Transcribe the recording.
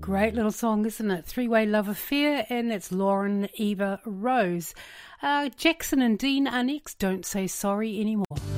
great little song, isn't it? Three-Way Love Affair, and it's Lauren Eva Rose. Jackson and Dean are next. Don't Say Sorry Anymore.